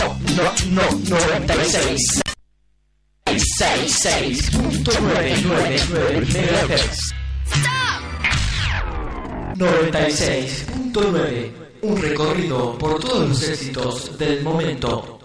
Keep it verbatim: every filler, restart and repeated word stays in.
no, no, no, noventa y seis seis seis punto nueve nueve nueve megahertz. noventa y seis punto nueve, un recorrido por todos los éxitos del momento.